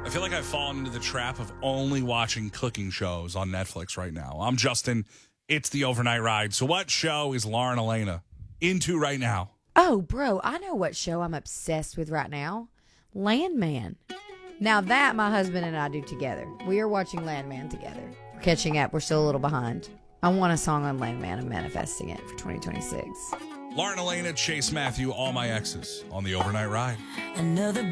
I feel like I've fallen into the trap of only watching cooking shows on Netflix right now. I'm Justin. It's the Overnight Ride. So what show is Lauren Elena into right now? Oh, bro, I know what show I'm obsessed with right now. Landman. Now that my husband and I do together. We are watching Landman together. We're catching up. We're still a little behind. I want a song on Landman. I'm manifesting it for 2026. Lauren Elena, Chase Matthew, All My Exes on the Overnight Ride. Another